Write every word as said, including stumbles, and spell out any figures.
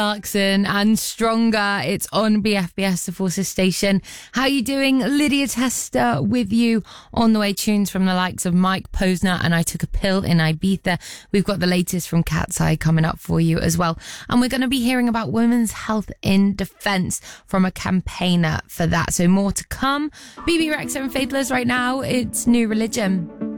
Clarkson and Stronger. It's on B F B S, the Forces station. How are you doing? Lydia Tester with you on the way. Tunes from the likes of Mike Posner and I Took a Pill in Ibiza. We've got the latest from Cat's Eye coming up for you as well. And we're going to be hearing about women's health in defence from a campaigner for that. So more to come. B B Rex and Faithless right now. It's New Religion.